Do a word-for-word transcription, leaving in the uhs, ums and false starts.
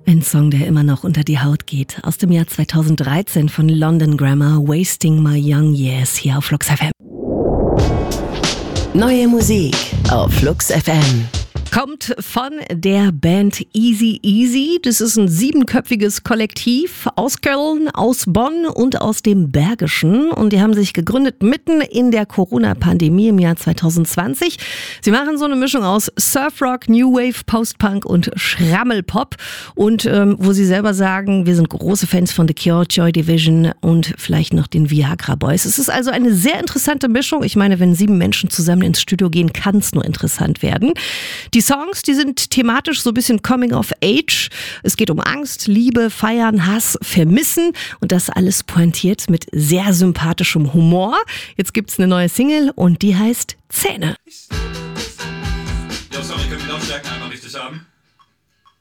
Ein Song, der immer noch unter die Haut geht. Aus dem Jahr zweitausenddreizehn von London Grammar, Wasting My Young Years, hier auf Flux F M. Neue Musik auf Flux F M. Kommt von der Band Easy Easy. Das ist ein siebenköpfiges Kollektiv aus Köln, aus Bonn und aus dem Bergischen. Und die haben sich gegründet mitten in der Corona-Pandemie im Jahr zweitausendzwanzig. Sie machen so eine Mischung aus Surfrock, New Wave, Post-Punk und Schrammelpop. Und ähm, wo sie selber sagen, wir sind große Fans von The Cure, Joy Division und vielleicht noch den Viagra Boys. Es ist also eine sehr interessante Mischung. Ich meine, wenn sieben Menschen zusammen ins Studio gehen, kann es nur interessant werden. Die Songs, die sind thematisch so ein bisschen Coming of Age. Es geht um Angst, Liebe, Feiern, Hass, Vermissen und das alles pointiert mit sehr sympathischem Humor. Jetzt gibt's eine neue Single und die heißt Zähne. Ja, sorry, können wir die Lautstärken einmal richtig haben?